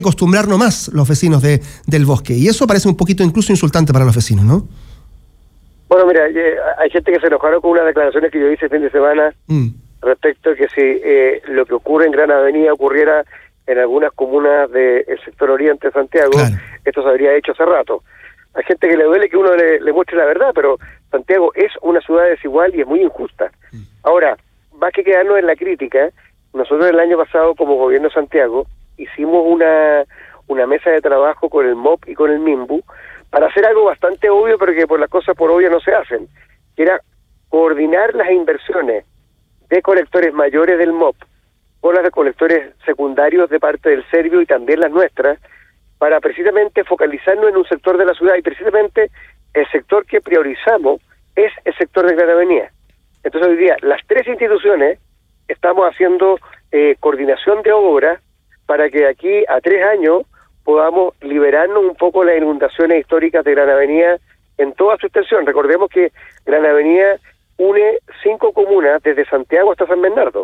acostumbrarnos más los vecinos del bosque. Y eso parece un poquito incluso insultante para los vecinos, ¿no? Bueno, mira, hay gente que se enojaron con unas declaraciones que yo hice el fin de semana respecto a que si lo que ocurre en Gran Avenida ocurriera en algunas comunas del sector oriente de Santiago, claro, esto se habría hecho hace rato. Hay gente que le duele que uno le muestre la verdad, pero Santiago es una ciudad desigual y es muy injusta. Ahora, más que quedarnos en la crítica, nosotros el año pasado como Gobierno de Santiago hicimos una mesa de trabajo con el MOP y con el MIMBU para hacer algo bastante obvio, pero que por las cosas por obvio no se hacen, que era coordinar las inversiones de colectores mayores del MOP con las de colectores secundarios de parte del Servio y también las nuestras, para precisamente focalizarnos en un sector de la ciudad, y precisamente el sector que priorizamos es el sector de Gran Avenida. Entonces hoy día las tres instituciones estamos haciendo coordinación de obras para que de aquí a 3 años podamos liberarnos un poco las inundaciones históricas de Gran Avenida en toda su extensión. Recordemos que Gran Avenida une 5 comunas desde Santiago hasta San Bernardo.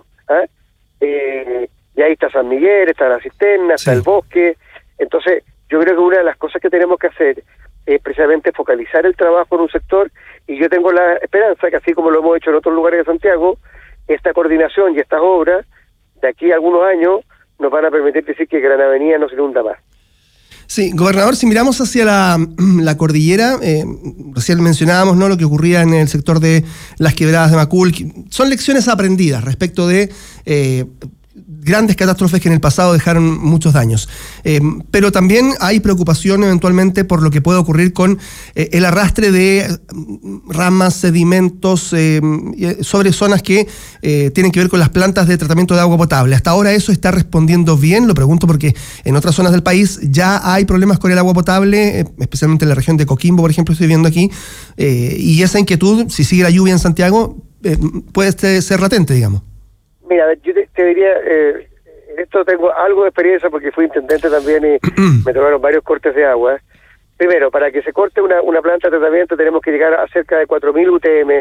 Y ahí está San Miguel, está La Cisterna, está el Bosque. Entonces yo creo que una de las cosas que tenemos que hacer es precisamente focalizar el trabajo en un sector, y yo tengo la esperanza que así como lo hemos hecho en otros lugares de Santiago, esta coordinación y estas obras de aquí a algunos años nos van a permitir decir que Gran Avenida no se inunda más. Sí, gobernador, si miramos hacia la cordillera, recién mencionábamos, ¿no?, lo que ocurría en el sector de las quebradas de Macul. Son lecciones aprendidas respecto de grandes catástrofes que en el pasado dejaron muchos daños. Pero también hay preocupación eventualmente por lo que puede ocurrir con el arrastre de ramas, sedimentos sobre zonas que tienen que ver con las plantas de tratamiento de agua potable. Hasta ahora eso está respondiendo bien, lo pregunto porque en otras zonas del país ya hay problemas con el agua potable, especialmente en la región de Coquimbo, por ejemplo, estoy viendo aquí, y esa inquietud, si sigue la lluvia en Santiago, puede ser latente, digamos. Mira, yo te diría, en esto tengo algo de experiencia porque fui intendente también y me tocaron varios cortes de agua. Primero, para que se corte una planta de tratamiento tenemos que llegar a cerca de 4.000 UTM,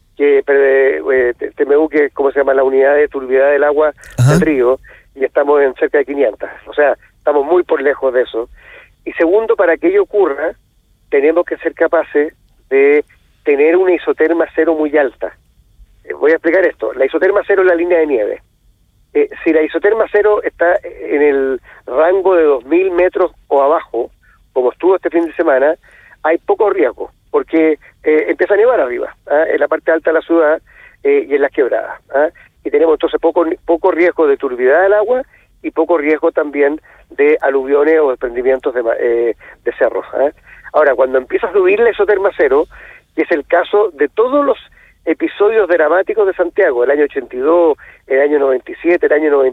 TMU, que es como se llama la unidad de turbiedad del agua del río, y estamos en cerca de 500. O sea, estamos muy por lejos de eso. Y segundo, para que ello ocurra, tenemos que ser capaces de tener una isoterma cero muy alta. Voy a explicar esto. La isoterma cero es la línea de nieve. Si la isoterma cero está en el rango de 2.000 metros o abajo, como estuvo este fin de semana, hay poco riesgo, porque empieza a nevar arriba, en la parte alta de la ciudad y en las quebradas. Y tenemos entonces poco riesgo de turbiedad del agua y poco riesgo también de aluviones o desprendimientos de cerros. Ahora, cuando empieza a subir la isoterma cero, que es el caso de todos los episodios dramáticos de Santiago, el año 82, el año 97, el año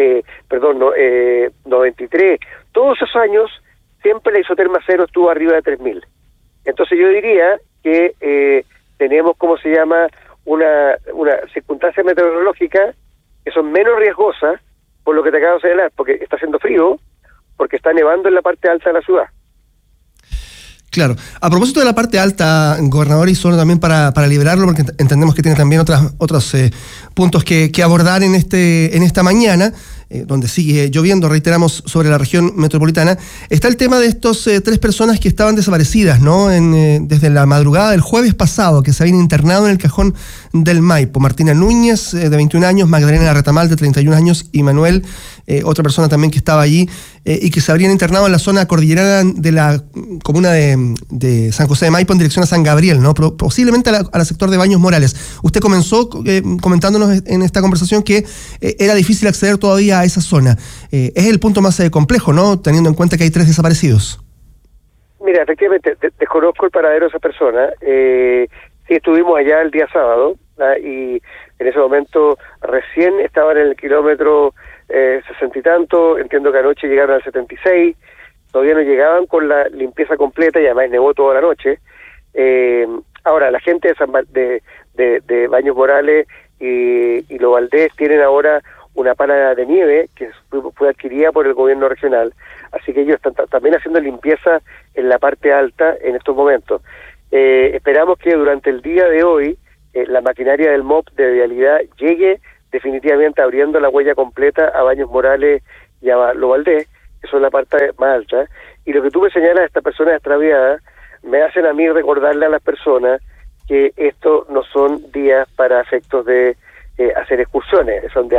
93, todos esos años siempre la isoterma cero estuvo arriba de 3.000. Entonces yo diría que tenemos, ¿cómo se llama?, una circunstancia meteorológica que son menos riesgosas por lo que te acabo de señalar, porque está haciendo frío, porque está nevando en la parte alta de la ciudad. Claro. A propósito de la parte alta, gobernador, y solo también para liberarlo, porque entendemos que tiene también otros puntos que abordar en esta mañana, donde sigue lloviendo, reiteramos, sobre la región metropolitana, está el tema de estos 3 personas que estaban desaparecidas, ¿no?, desde la madrugada del jueves pasado, que se habían internado en el cajón del Maipo. Martina Núñez, de 21 años, Magdalena Retamal, de 31 años, y Manuel, otra persona también que estaba allí, y que se habrían internado en la zona cordillerana de la comuna de San José de Maipo en dirección a San Gabriel, ¿no?, posiblemente al sector de Baños Morales. Usted comenzó comentándonos en esta conversación que era difícil acceder todavía a esa zona. Es el punto más complejo, ¿no?, teniendo en cuenta que hay 3 desaparecidos. Mira, efectivamente, desconozco el paradero de esa persona. Sí, estuvimos allá el día sábado, y en ese momento recién estaban en el kilómetro 60 y tanto, entiendo que anoche llegaron al 76, todavía no llegaban con la limpieza completa y además nevó toda la noche. Ahora, la gente de Baños Morales y Lo Valdés tienen ahora una pala de nieve que fue adquirida por el gobierno regional, así que ellos están también haciendo limpieza en la parte alta en estos momentos. Esperamos que durante el día de hoy la maquinaria del MOP de vialidad llegue definitivamente abriendo la huella completa a Baños Morales y a Lo Valdés, eso es la parte más alta, y lo que tú me señalas, estas personas extraviadas, me hacen a mí recordarle a las personas que esto no son días para efectos de hacer excursiones, son de